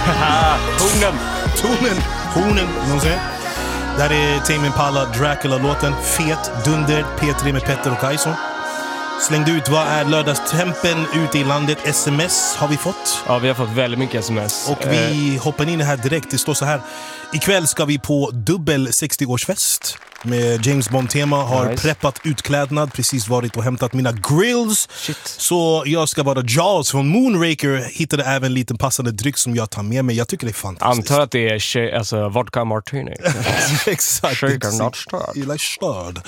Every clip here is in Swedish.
Hornen, någon säger. Där är Tame Impala, Dracula-låten. Fet, dunder, P3 med Petter och Kajson. Slängde ut, vad är lördagstempen ute i landet? SMS har vi fått. Ja, vi har fått väldigt mycket SMS. Och vi hoppar in här direkt. Det står så här: ikväll ska vi på dubbel 60-årsfest med James Bond-tema. Har preppat utklädnad, precis varit och hämtat mina grills. Shit. Så jag ska vara Jaws från Moonraker. Hittade även lite passande dryck som jag tar med mig. Jag tycker det är fantastiskt. Antar att det är vodka martini. Exakt. Shaker not stirred. You like stirred.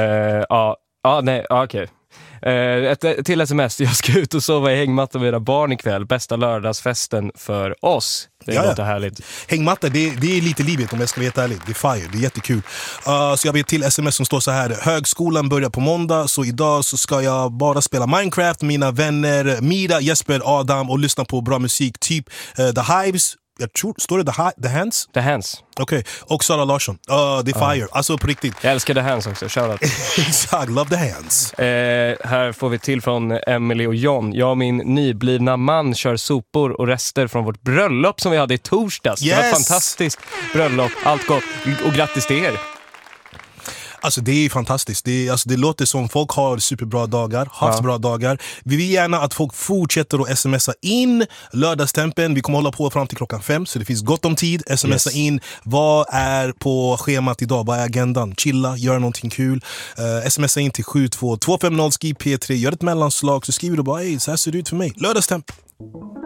Okej. Ett till sms. Jag ska ut och sova i hängmatta med era barn ikväll. Bästa lördagsfesten för oss. Det låter härligt. Hängmatta, det är lite livet om jag ska vara helt ärlig. Det är fire, det är jättekul. Så jag vet till sms som står så här: högskolan börjar på måndag, så idag så ska jag bara spela Minecraft med mina vänner Mira, Jesper, Adam och lyssna på bra musik, typ The Hives. Jag tror, står det The Hands? The Hands. Okej, och Sara Larsson. The Fire, alltså på riktigt. Jag älskar The Hands också, shoutout. Exakt, love The Hands. Här får vi till från Emily och John. Jag och min nyblivna man kör sopor och rester från vårt bröllop som vi hade i torsdags. Yes! Det var ett fantastiskt bröllop, allt gott. Och grattis till er. Alltså det är fantastiskt. Det låter som folk har superbra dagar, haft bra dagar. Vi vill gärna att folk fortsätter att smsa in lördagstempen. Vi kommer hålla på fram till 5:00, så det finns gott om tid. Smsa in, vad är på schemat idag? Vad är agendan? Chilla, gör någonting kul. Smsa in till 72250 P3, gör ett mellanslag, så skriver du bara, så här ser det ut för mig. Lördagstemp.